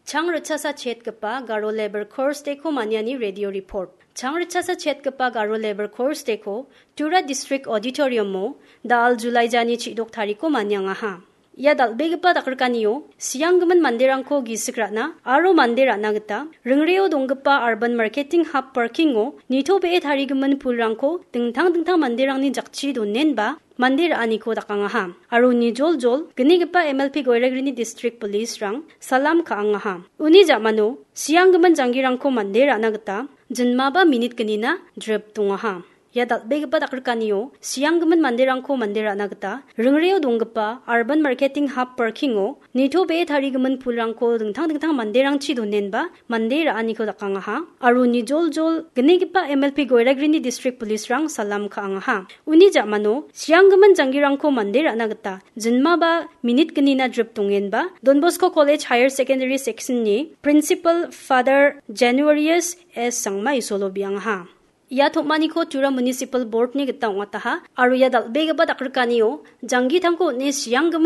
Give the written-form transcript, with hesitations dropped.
Changrachasa chetgapa Garo Labor Course Deko Manyani Radio Report. Changrachasa chetgapa Garo Labor Course Deko Tura District Auditorium mo Dal July Jani Chidok Tariko Manyangaha. Ya dalbegapa takrkaniyo siyanggaman manderangko gisikratna aro manderana gita ringreo donggapa urban marketing hub parkingo nitobe tarigaman pulrangko dingtang manderangni jakchi donnenba manderaaniko dakangaha aro ni joljol gnigapa MLP Goiragrini District Police rang salam kaangaha uni jamano siyanggaman janggirangko manderana gita jinmaba minute ganina drip tungaha. Ya dalbegapa takrkaniyo siyanggaman manderangko manderana gita ringreo donggapa urban marketing hub parkingo nitobe tarigaman pulrangko dingtang manderangchi donnenba manderaaniko dakangaha aro ni joljol gnigapa MLP Goiragrini District Police rang salam kaangaha uni jamano siyanggaman janggirangko manderana gita jinmaba minute ganina drip tungenba Don Bosco College Higher Secondary Section ni Principal Father Januarius S. Sangma isolo biangha. Ya thokmaniko Tura Municipal Board ni gita ngataha aro ya dalbegapa takrkaniyo janggi thangko ne siyanggaman